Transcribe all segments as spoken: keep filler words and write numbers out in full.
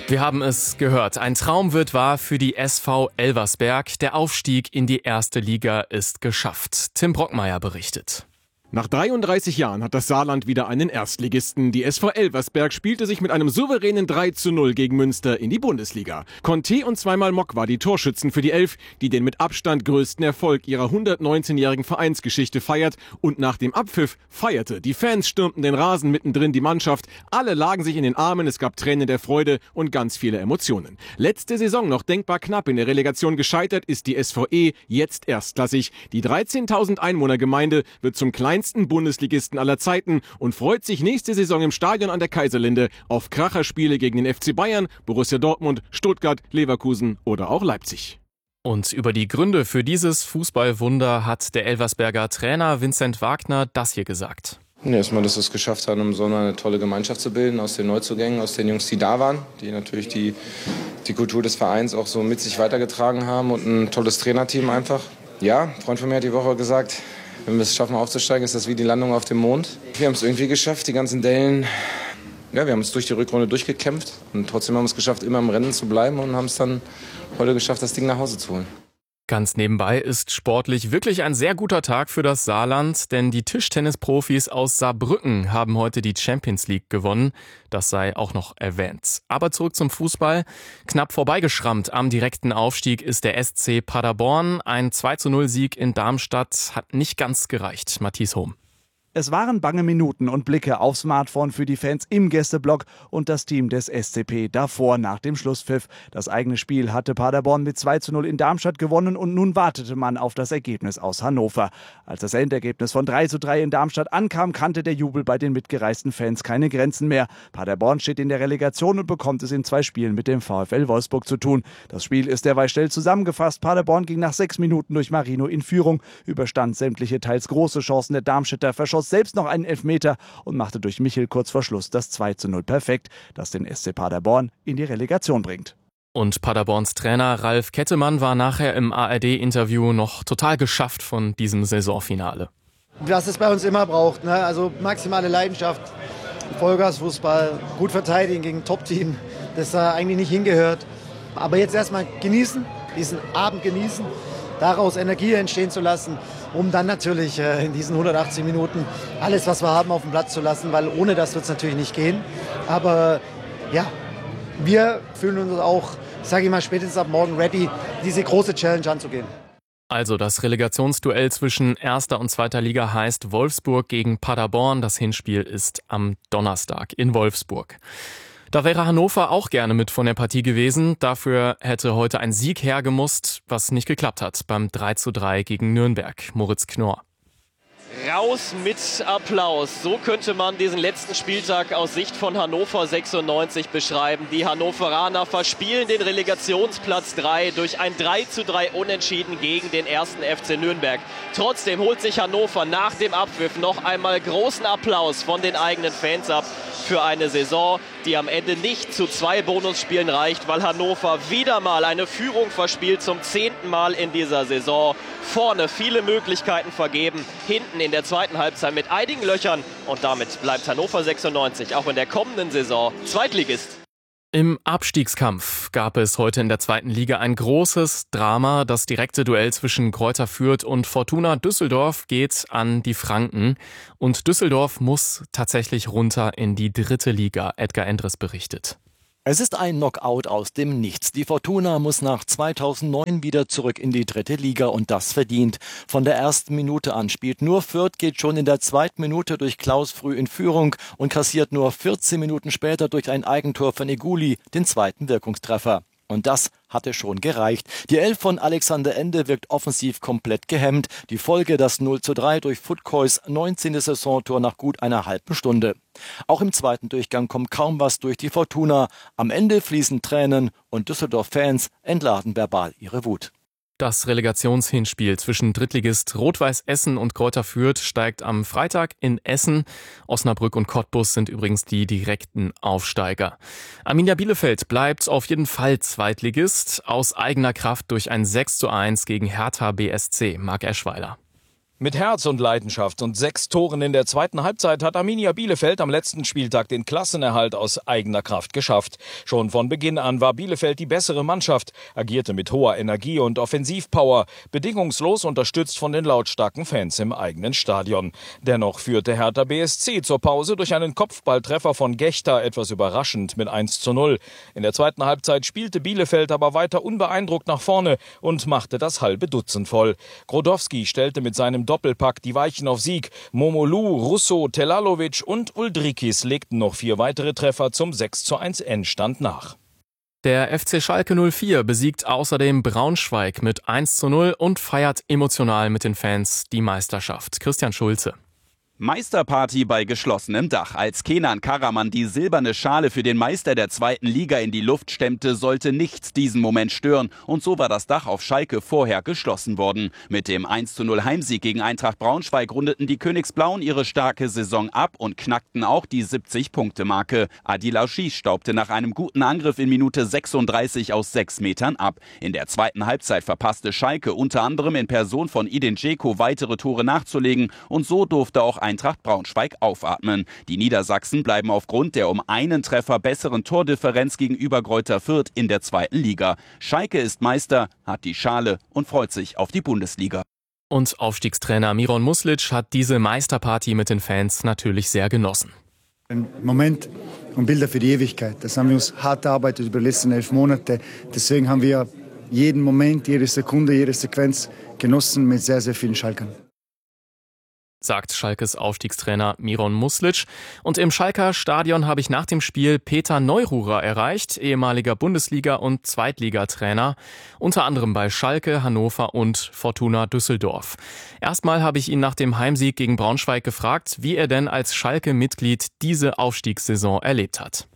Wir haben es gehört. Ein Traum wird wahr für die S V Elversberg. Der Aufstieg in die erste Liga ist geschafft. Tim Brockmeier berichtet. Nach dreiunddreißig Jahren hat das Saarland wieder einen Erstligisten. Die S V Elversberg spielte sich mit einem souveränen drei zu null gegen Münster in die Bundesliga. Conte und zweimal Mock war die Torschützen für die Elf, die den mit Abstand größten Erfolg ihrer hundertneunzehnjährigen Vereinsgeschichte feiert und nach dem Abpfiff feierte. Die Fans stürmten den Rasen, mittendrin die Mannschaft. Alle lagen sich in den Armen, es gab Tränen der Freude und ganz viele Emotionen. Letzte Saison noch denkbar knapp in der Relegation gescheitert, ist die S V E jetzt erstklassig. Die dreizehntausend Einwohnergemeinde wird zum kleinsten Bundesligisten aller Zeiten und freut sich nächste Saison im Stadion an der Kaiserlinde auf Kracherspiele gegen den F C Bayern, Borussia Dortmund, Stuttgart, Leverkusen oder auch Leipzig. Und über die Gründe für dieses Fußballwunder hat der Elversberger Trainer Vincent Wagner das hier gesagt. Ja, erstmal, dass wir es geschafft haben, im Sommer eine tolle Gemeinschaft zu bilden, aus den Neuzugängen, aus den Jungs, die da waren, die natürlich die, die Kultur des Vereins auch so mit sich weitergetragen haben und ein tolles Trainerteam einfach. Ja, ein Freund von mir hat die Woche gesagt, wenn wir es schaffen aufzusteigen, ist das wie die Landung auf dem Mond. Wir haben es irgendwie geschafft, die ganzen Dellen. Ja, wir haben es durch die Rückrunde durchgekämpft und trotzdem haben wir es geschafft, immer im Rennen zu bleiben und haben es dann heute geschafft, das Ding nach Hause zu holen. Ganz nebenbei ist sportlich wirklich ein sehr guter Tag für das Saarland, denn die Tischtennisprofis aus Saarbrücken haben heute die Champions League gewonnen. Das sei auch noch erwähnt. Aber zurück zum Fußball. Knapp vorbeigeschrammt am direkten Aufstieg ist der S C Paderborn. Ein zwei zu null Sieg in Darmstadt hat nicht ganz gereicht. Matthias Hohm. Es waren bange Minuten und Blicke aufs Smartphone für die Fans im Gästeblock und das Team des S C P davor nach dem Schlusspfiff. Das eigene Spiel hatte Paderborn mit zwei zu null in Darmstadt gewonnen und nun wartete man auf das Ergebnis aus Hannover. Als das Endergebnis von drei zu drei in Darmstadt ankam, kannte der Jubel bei den mitgereisten Fans keine Grenzen mehr. Paderborn steht in der Relegation und bekommt es in zwei Spielen mit dem VfL Wolfsburg zu tun. Das Spiel ist derweil schnell zusammengefasst. Paderborn ging nach sechs Minuten durch Marino in Führung, überstand sämtliche teils große Chancen der Darmstädter, verschoss selbst noch einen Elfmeter und machte durch Michel kurz vor Schluss das zwei zu null perfekt, das den S C Paderborn in die Relegation bringt. Und Paderborns Trainer Ralf Kettemann war nachher im A R D-Interview noch total geschafft von diesem Saisonfinale. Was es bei uns immer braucht, ne? Also maximale Leidenschaft, Vollgasfußball, gut verteidigen gegen ein Top-Team, das da eigentlich nicht hingehört. Aber jetzt erstmal genießen, diesen Abend genießen, daraus Energie entstehen zu lassen, um dann natürlich äh, in diesen hundertachtzig Minuten alles, was wir haben, auf den Platz zu lassen, weil ohne das wird es natürlich nicht gehen. Aber ja, wir fühlen uns auch, sage ich mal, spätestens ab morgen ready, diese große Challenge anzugehen. Also das Relegationsduell zwischen erster und zweiter Liga heißt Wolfsburg gegen Paderborn. Das Hinspiel ist am Donnerstag in Wolfsburg. Da wäre Hannover auch gerne mit von der Partie gewesen. Dafür hätte heute ein Sieg hergemusst, was nicht geklappt hat beim drei zu drei gegen Nürnberg. Moritz Knorr. Raus mit Applaus. So könnte man diesen letzten Spieltag aus Sicht von Hannover sechsundneunzig beschreiben. Die Hannoveraner verspielen den Relegationsplatz drei durch ein drei zu drei Unentschieden gegen den ersten F C Nürnberg. Trotzdem holt sich Hannover nach dem Abpfiff noch einmal großen Applaus von den eigenen Fans ab für eine Saison, die am Ende nicht zu zwei Bonusspielen reicht, weil Hannover wieder mal eine Führung verspielt, zum zehnten Mal in dieser Saison. Vorne viele Möglichkeiten vergeben, hinten in der zweiten Halbzeit mit einigen Löchern und damit bleibt Hannover sechsundneunzig auch in der kommenden Saison Zweitligist. Im Abstiegskampf gab es heute in der zweiten Liga ein großes Drama. Das direkte Duell zwischen Greuther Fürth und Fortuna Düsseldorf geht an die Franken. Und Düsseldorf muss tatsächlich runter in die dritte Liga. Edgar Endres berichtet. Es ist ein Knockout aus dem Nichts. Die Fortuna muss nach zweitausendneun wieder zurück in die dritte Liga und das verdient. Von der ersten Minute an spielt nur Fürth, geht schon in der zweiten Minute durch Klaus früh in Führung und kassiert nur vierzehn Minuten später durch ein Eigentor von Eguli den zweiten Wirkungstreffer. Und das hatte schon gereicht. Die Elf von Alexander Ende wirkt offensiv komplett gehemmt. Die Folge das null zu drei durch Futkois neunzehnte Saisontor nach gut einer halben Stunde. Auch im zweiten Durchgang kommt kaum was durch die Fortuna. Am Ende fließen Tränen und Düsseldorf-Fans entladen verbal ihre Wut. Das Relegationshinspiel zwischen Drittligist Rot-Weiß Essen und Greuther Fürth steigt am Freitag in Essen. Osnabrück und Cottbus sind übrigens die direkten Aufsteiger. Arminia Bielefeld bleibt auf jeden Fall Zweitligist, aus eigener Kraft durch ein sechs zu eins gegen Hertha B S C. Marc Eschweiler. Mit Herz und Leidenschaft und sechs Toren in der zweiten Halbzeit hat Arminia Bielefeld am letzten Spieltag den Klassenerhalt aus eigener Kraft geschafft. Schon von Beginn an war Bielefeld die bessere Mannschaft, agierte mit hoher Energie und Offensivpower, bedingungslos unterstützt von den lautstarken Fans im eigenen Stadion. Dennoch führte Hertha B S C zur Pause durch einen Kopfballtreffer von Gechter etwas überraschend mit eins zu null. In der zweiten Halbzeit spielte Bielefeld aber weiter unbeeindruckt nach vorne und machte das halbe Dutzend voll. Grodowski stellte mit seinem Doppelpack die Weichen auf Sieg. Momolu, Russo, Telalovic und Uldrikis legten noch vier weitere Treffer zum sechs zu eins Endstand nach. Der F C Schalke null vier besiegt außerdem Braunschweig mit eins zu null und feiert emotional mit den Fans die Meisterschaft. Christian Schulze. Meisterparty bei geschlossenem Dach. Als Kenan Karaman die silberne Schale für den Meister der zweiten Liga in die Luft stemmte, sollte nichts diesen Moment stören. Und so war das Dach auf Schalke vorher geschlossen worden. Mit dem eins zu null Heimsieg gegen Eintracht Braunschweig rundeten die Königsblauen ihre starke Saison ab und knackten auch die siebzig-Punkte-Marke. Adil Aouchiche staubte nach einem guten Angriff in Minute sechsunddreißig aus sechs Metern ab. In der zweiten Halbzeit verpasste Schalke unter anderem in Person von Edin Dzeko weitere Tore nachzulegen. Und so durfte auch Eintracht Braunschweig aufatmen. Die Niedersachsen bleiben aufgrund der um einen Treffer besseren Tordifferenz gegenüber Greuther Fürth in der zweiten Liga. Schalke ist Meister, hat die Schale und freut sich auf die Bundesliga. Und Aufstiegstrainer Miron Muslic hat diese Meisterparty mit den Fans natürlich sehr genossen. Ein Moment und Bilder für die Ewigkeit. Das haben wir uns hart erarbeitet über die letzten elf Monate. Deswegen haben wir jeden Moment, jede Sekunde, jede Sequenz genossen mit sehr, sehr vielen Schalkern. Sagt Schalkes Aufstiegstrainer Miron Muslic. Und im Schalker Stadion habe ich nach dem Spiel Peter Neururer erreicht, ehemaliger Bundesliga- und Zweitligatrainer, unter anderem bei Schalke, Hannover und Fortuna Düsseldorf. Erstmal habe ich ihn nach dem Heimsieg gegen Braunschweig gefragt, wie er denn als Schalke-Mitglied diese Aufstiegssaison erlebt hat.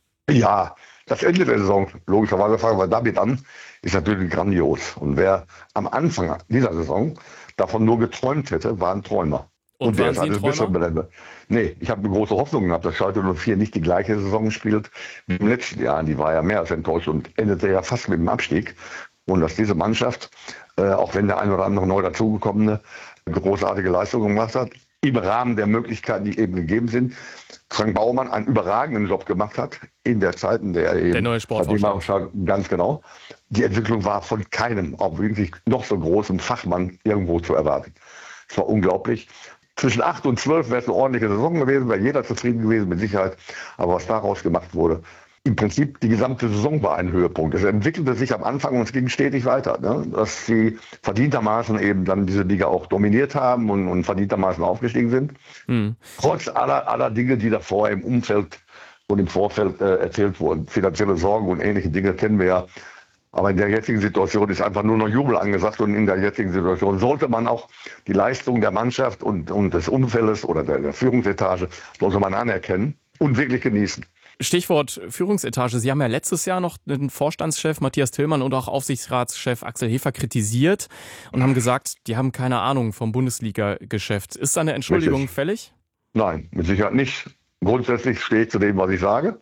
Ja, das Ende der Saison, logischerweise fangen wir damit an, ist natürlich grandios. Und wer am Anfang dieser Saison davon nur geträumt hätte, war ein Träumer. Und, und der ist alles besser benannt. Nee, ich habe eine große Hoffnung gehabt, dass Schalke null vier nicht die gleiche Saison spielt wie im letzten Jahr. Die war ja mehr als enttäuscht und endete ja fast mit dem Abstieg. Und dass diese Mannschaft, äh, auch wenn der ein oder andere neu dazugekommene großartige Leistungen gemacht hat, im Rahmen der Möglichkeiten, die eben gegeben sind, Frank Baumann einen überragenden Job gemacht hat in der Zeit, in der er eben... Der neue Sportvorstand. Ganz genau. Die Entwicklung war von keinem, auch wirklich noch so großen Fachmann irgendwo zu erwarten. Es war unglaublich. Zwischen acht und zwölf wäre es eine ordentliche Saison gewesen, wäre jeder zufrieden gewesen, mit Sicherheit. Aber was daraus gemacht wurde, im Prinzip die gesamte Saison war ein Höhepunkt. Es entwickelte sich am Anfang und es ging stetig weiter. Ne? Dass sie verdientermaßen eben dann diese Liga auch dominiert haben und, und verdientermaßen aufgestiegen sind. Mhm. Trotz aller, aller Dinge, die davor im Umfeld und im Vorfeld äh, erzählt wurden. Finanzielle Sorgen und ähnliche Dinge kennen wir ja. Aber in der jetzigen Situation ist einfach nur noch Jubel angesagt und in der jetzigen Situation sollte man auch die Leistung der Mannschaft und, und des Umfeldes oder der, der Führungsetage sollte man anerkennen und wirklich genießen. Stichwort Führungsetage. Sie haben ja letztes Jahr noch den Vorstandschef Matthias Tillmann und auch Aufsichtsratschef Axel Hefer kritisiert und haben gesagt, die haben keine Ahnung vom Bundesliga-Geschäft. Ist da eine Entschuldigung Richtig. fällig? Nein, mit Sicherheit nicht. Grundsätzlich stehe ich zu dem, was ich sage.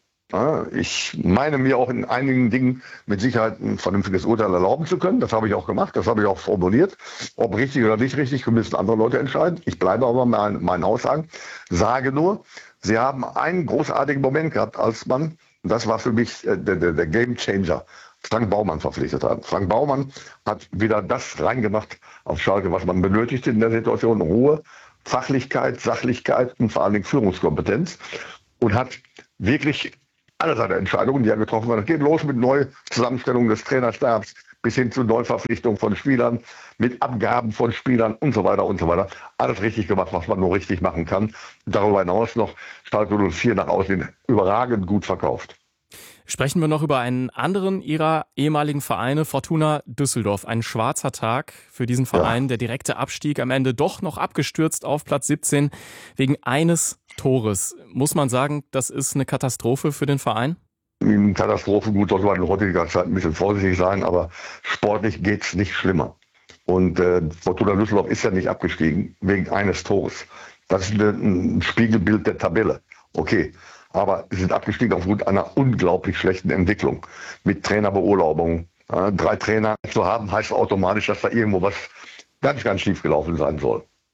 Ich meine mir auch in einigen Dingen mit Sicherheit ein vernünftiges Urteil erlauben zu können. Das habe ich auch gemacht, das habe ich auch formuliert. Ob richtig oder nicht richtig, müssen andere Leute entscheiden. Ich bleibe aber bei meinen Aussagen. Sage nur, sie haben einen großartigen Moment gehabt, als man, das war für mich der, der, der Game Changer, Frank Baumann verpflichtet hat. Frank Baumann hat wieder das reingemacht auf Schalke, was man benötigt in der Situation. Ruhe, Fachlichkeit, Sachlichkeit und vor allen Dingen Führungskompetenz. Und hat wirklich alle seine Entscheidungen, die er getroffen hat. Es geht los mit Neuzusammenstellung des Trainerstabs bis hin zu Neuverpflichtung von Spielern, mit Abgaben von Spielern und so weiter und so weiter. Alles richtig gemacht, was man nur richtig machen kann. Darüber hinaus noch Schalke null vier nach außen überragend gut verkauft. Sprechen wir noch über einen anderen Ihrer ehemaligen Vereine, Fortuna Düsseldorf. Ein schwarzer Tag für diesen Verein. Ja. Der direkte Abstieg am Ende doch noch abgestürzt auf Platz siebzehn wegen eines Tores. Muss man sagen, das ist eine Katastrophe für den Verein? Katastrophe, gut, sollte man in heutiger Zeit ein bisschen vorsichtig sein, aber sportlich geht es nicht schlimmer. Und äh, Fortuna Düsseldorf ist ja nicht abgestiegen wegen eines Tores. Das ist ein, ein Spiegelbild der Tabelle. Okay. Aber sie sind abgestiegen aufgrund einer unglaublich schlechten Entwicklung. Mit Trainerbeurlaubung. Ja, drei Trainer zu haben, heißt automatisch, dass da irgendwo was ganz, ganz schief gelaufen sein soll.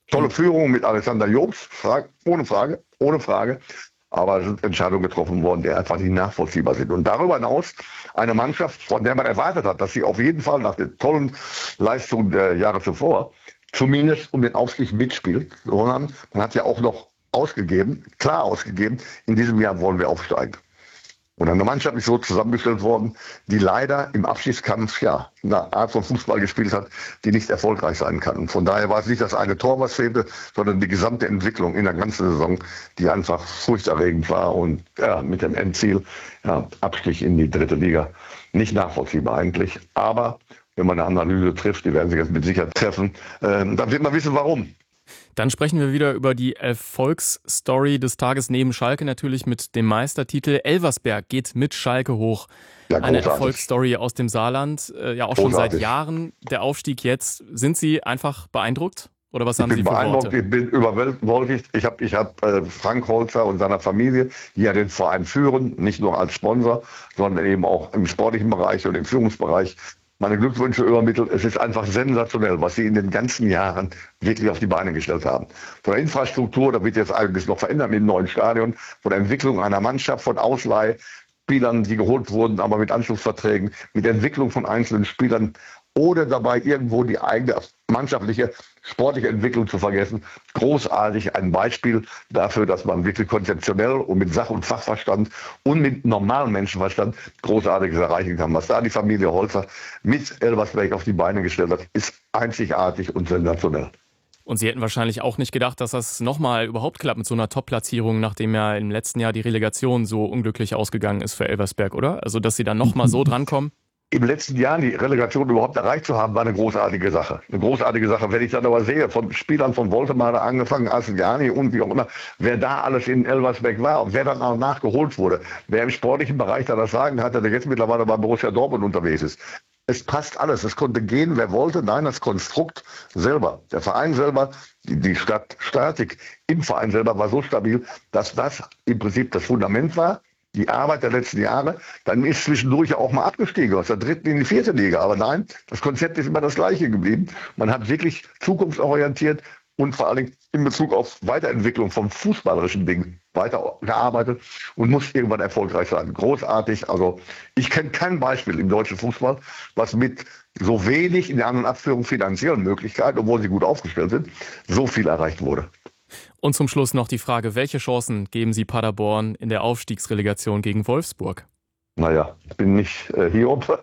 Tolle Führung mit Alexander Jobs, ohne Frage, ohne Frage. Aber es sind Entscheidungen getroffen worden, die einfach nicht nachvollziehbar sind. Und darüber hinaus eine Mannschaft, von der man erwartet hat, dass sie auf jeden Fall nach den tollen Leistungen der Jahre zuvor zumindest um den Aufstieg mitspielt. Sondern man hat ja auch noch ausgegeben, klar ausgegeben, in diesem Jahr wollen wir aufsteigen. Und eine Mannschaft ist so zusammengestellt worden, die leider im Abschiedskampf ja eine Art von Fußball gespielt hat, die nicht erfolgreich sein kann. Und von daher war es nicht das eine Tor, was fehlte, sondern die gesamte Entwicklung in der ganzen Saison, die einfach furchterregend war und ja, mit dem Endziel ja, Abstieg in die dritte Liga nicht nachvollziehbar eigentlich. Aber wenn man eine Analyse trifft, die werden sich jetzt mit Sicherheit treffen, äh, dann wird man wissen, warum. Dann sprechen wir wieder über die Erfolgsstory des Tages neben Schalke natürlich mit dem Meistertitel. Elversberg geht mit Schalke hoch. Ja, eine Erfolgsstory aus dem Saarland, äh, ja auch großartig. Schon seit Jahren. Der Aufstieg jetzt. Sind Sie einfach beeindruckt? Oder was haben Sie für Worte? Ich bin überwältigt. Ich habe ich hab, äh, Frank Holzer und seiner Familie, die ja den Verein führen, nicht nur als Sponsor, sondern eben auch im sportlichen Bereich und im Führungsbereich, meine Glückwünsche übermittelt. Es ist einfach sensationell, was sie in den ganzen Jahren wirklich auf die Beine gestellt haben. Von der Infrastruktur, da wird jetzt einiges noch verändert mit dem neuen Stadion, von der Entwicklung einer Mannschaft, von Ausleihe, Spielern, die geholt wurden, aber mit Anschlussverträgen, mit der Entwicklung von einzelnen Spielern, ohne dabei irgendwo die eigene mannschaftliche, sportliche Entwicklung zu vergessen. Großartig, ein Beispiel dafür, dass man wirklich konzeptionell und mit Sach- und Fachverstand und mit normalem Menschenverstand Großartiges erreichen kann. Was da die Familie Holzer mit Elversberg auf die Beine gestellt hat, ist einzigartig und sensationell. Und Sie hätten wahrscheinlich auch nicht gedacht, dass das nochmal überhaupt klappt mit so einer Top-Platzierung, nachdem ja im letzten Jahr die Relegation so unglücklich ausgegangen ist für Elversberg, oder? Also, dass Sie dann nochmal so drankommen? Im letzten Jahr die Relegation überhaupt erreicht zu haben, war eine großartige Sache. Eine großartige Sache. Wenn ich dann aber sehe, von Spielern von Woltemade angefangen, Asiliani und wie auch immer, wer da alles in Elversberg war und wer dann auch nachgeholt wurde, wer im sportlichen Bereich da das Sagen hatte, der jetzt mittlerweile bei Borussia Dortmund unterwegs ist. Es passt alles. Es konnte gehen, wer wollte. Nein, das Konstrukt selber, der Verein selber, die, die Stadt Statik im Verein selber war so stabil, dass das im Prinzip das Fundament war. Die Arbeit der letzten Jahre, dann ist zwischendurch auch mal abgestiegen aus der dritten in die vierte Liga. Aber nein, das Konzept ist immer das gleiche geblieben. Man hat wirklich zukunftsorientiert und vor allem in Bezug auf Weiterentwicklung vom fußballerischen Ding weitergearbeitet und muss irgendwann erfolgreich sein. Großartig. Also ich kenne kein Beispiel im deutschen Fußball, was mit so wenig in der An- und Abführung finanziellen Möglichkeiten, obwohl sie gut aufgestellt sind, so viel erreicht wurde. Und zum Schluss noch die Frage, welche Chancen geben Sie Paderborn in der Aufstiegsrelegation gegen Wolfsburg? Naja, ich bin nicht äh, Hiob,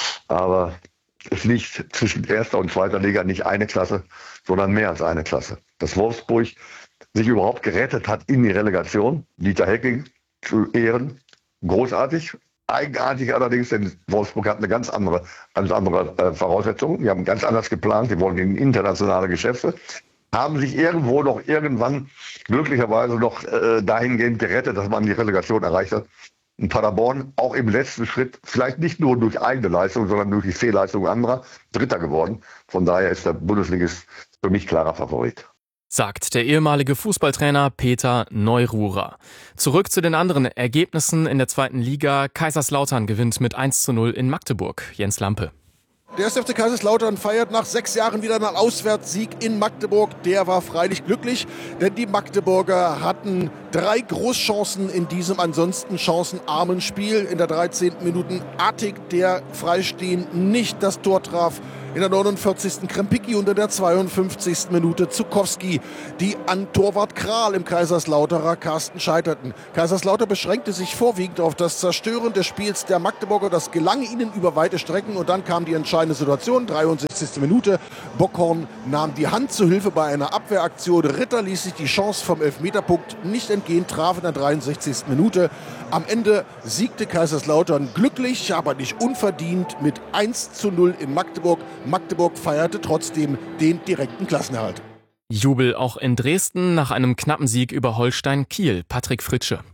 aber es liegt zwischen erster und zweiter Liga nicht eine Klasse, sondern mehr als eine Klasse. Dass Wolfsburg sich überhaupt gerettet hat in die Relegation, Dieter Hecking zu Ehren, großartig. Eigenartig allerdings, denn Wolfsburg hat eine ganz andere, ganz andere äh, Voraussetzungen. Die haben ganz anders geplant, die wollen in internationale Geschäfte. Haben sich irgendwo noch irgendwann glücklicherweise noch äh, dahingehend gerettet, dass man die Relegation erreicht hat. Und Paderborn auch im letzten Schritt, vielleicht nicht nur durch eigene Leistung, sondern durch die Fehlleistung anderer, Dritter geworden. Von daher ist der Bundesligist für mich klarer Favorit. Sagt der ehemalige Fußballtrainer Peter Neururer. Zurück zu den anderen Ergebnissen in der zweiten Liga. Kaiserslautern gewinnt mit eins zu null in Magdeburg. Jens Lampe. Der erste F C Kaiserslautern feiert nach sechs Jahren wieder einen Auswärtssieg in Magdeburg. Der war freilich glücklich, denn die Magdeburger hatten drei Großchancen in diesem ansonsten chancenarmen Spiel. In der dreizehnten Minute Artig, der freistehend nicht das Tor traf. In der neunundvierzigsten Krempicki und in der zweiundfünfzigsten Minute Zukowski, die an Torwart Kral im Kaiserslauterer Kasten scheiterten. Kaiserslautern beschränkte sich vorwiegend auf das Zerstören des Spiels der Magdeburger. Das gelang ihnen über weite Strecken und dann kam die entscheidende Situation. dreiundsechzigste Minute. Bockhorn nahm die Hand zu Hilfe bei einer Abwehraktion. Ritter ließ sich die Chance vom Elfmeterpunkt nicht entgehen, traf in der dreiundsechzigsten Minute. Am Ende siegte Kaiserslautern glücklich, aber nicht unverdient mit eins zu null in Magdeburg. Magdeburg feierte trotzdem den direkten Klassenerhalt. Jubel auch in Dresden nach einem knappen Sieg über Holstein Kiel. Patrick Fritsche.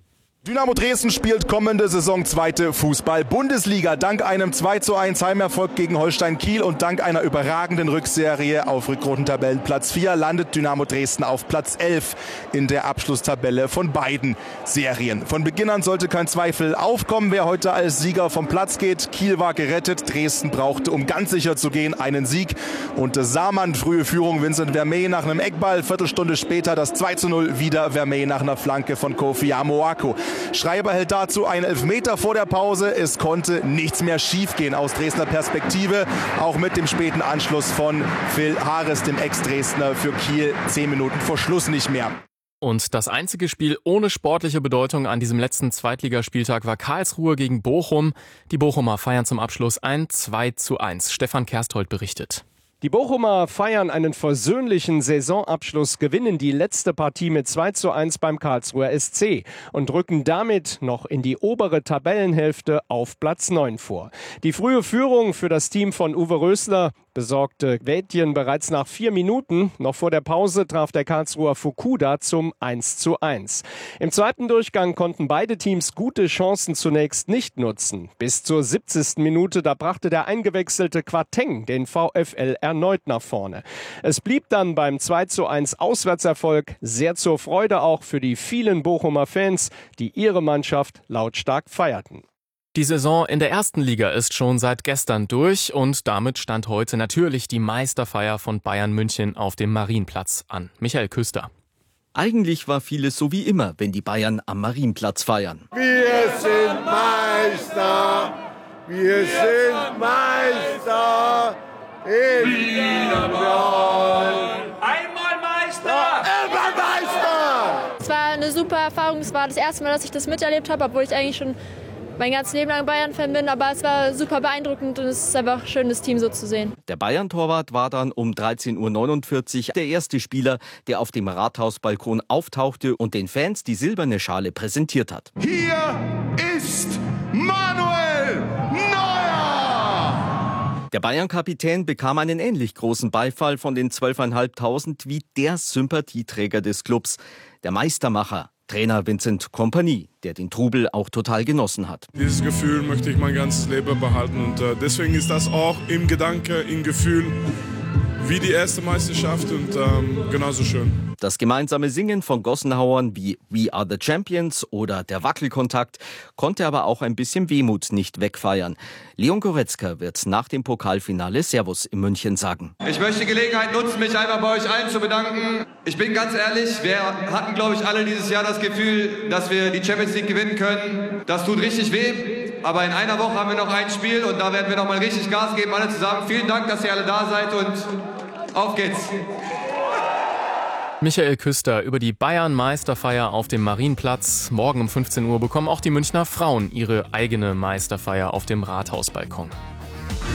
Dynamo Dresden spielt kommende Saison zweite Fußball-Bundesliga. Dank einem zwei zu eins Heimerfolg gegen Holstein Kiel und dank einer überragenden Rückserie auf Rückrundentabellenplatz vier landet Dynamo Dresden auf Platz elf in der Abschlusstabelle von beiden Serien. Von Beginn an sollte kein Zweifel aufkommen, wer heute als Sieger vom Platz geht. Kiel war gerettet, Dresden brauchte, um ganz sicher zu gehen, einen Sieg. Und sah man frühe Führung, Vincent Vermey nach einem Eckball, Viertelstunde später das zwei zu null, wieder Vermey nach einer Flanke von Kofi Amoako. Schreiber hält dazu einen Elfmeter vor der Pause. Es konnte nichts mehr schiefgehen aus Dresdner Perspektive. Auch mit dem späten Anschluss von Phil Harris, dem Ex-Dresdner, für Kiel zehn Minuten vor Schluss nicht mehr. Und das einzige Spiel ohne sportliche Bedeutung an diesem letzten Zweitligaspieltag war Karlsruhe gegen Bochum. Die Bochumer feiern zum Abschluss ein zwei zu eins. Stefan Kersthold berichtet. Die Bochumer feiern einen versöhnlichen Saisonabschluss, gewinnen die letzte Partie mit zwei zu eins beim Karlsruher S C und rücken damit noch in die obere Tabellenhälfte auf Platz neun vor. Die frühe Führung für das Team von Uwe Rösler besorgte Wädjen bereits nach vier Minuten. Noch vor der Pause traf der Karlsruher Fukuda zum eins zu eins. Im zweiten Durchgang konnten beide Teams gute Chancen zunächst nicht nutzen. Bis zur siebzigsten Minute, da brachte der eingewechselte Quateng den VfL erneut nach vorne. Es blieb dann beim zwei zu eins Auswärtserfolg, sehr zur Freude auch für die vielen Bochumer Fans, die ihre Mannschaft lautstark feierten. Die Saison in der ersten Liga ist schon seit gestern durch und damit stand heute natürlich die Meisterfeier von Bayern München auf dem Marienplatz an. Michael Küster. Eigentlich war vieles so wie immer, wenn die Bayern am Marienplatz feiern. Wir sind Meister, wir sind Meister, in Einmal Meister! Immer Meister! Es war eine super Erfahrung, es war das erste Mal, dass ich das miterlebt habe, obwohl ich eigentlich schon mein ganzes Leben lang Bayern-Fan bin, aber es war super beeindruckend und es ist einfach schön, das Team so zu sehen. Der Bayern-Torwart war dann um dreizehn Uhr neunundvierzig der erste Spieler, der auf dem Rathausbalkon auftauchte und den Fans die silberne Schale präsentiert hat. Hier ist Manuel Neuer! Der Bayern-Kapitän bekam einen ähnlich großen Beifall von den zwölftausendfünfhundert wie der Sympathieträger des Clubs, der Meistermacher. Trainer Vincent Kompany, der den Trubel auch total genossen hat. Dieses Gefühl möchte ich mein ganzes Leben behalten und äh, deswegen ist das auch im Gedanke, im Gefühl wie die erste Meisterschaft und ähm, genauso schön. Das gemeinsame Singen von Gossenhauern wie We Are the Champions oder der Wackelkontakt konnte aber auch ein bisschen Wehmut nicht wegfeiern. Leon Goretzka wird nach dem Pokalfinale Servus in München sagen. Ich möchte die Gelegenheit nutzen, mich einmal bei euch allen zu bedanken. Ich bin ganz ehrlich, wir hatten, glaube ich, alle dieses Jahr das Gefühl, dass wir die Champions League gewinnen können. Das tut richtig weh, aber in einer Woche haben wir noch ein Spiel und da werden wir noch mal richtig Gas geben, alle zusammen. Vielen Dank, dass ihr alle da seid und auf geht's. Michael Küster über die Bayern-Meisterfeier auf dem Marienplatz. Morgen um fünfzehn Uhr bekommen auch die Münchner Frauen ihre eigene Meisterfeier auf dem Rathausbalkon.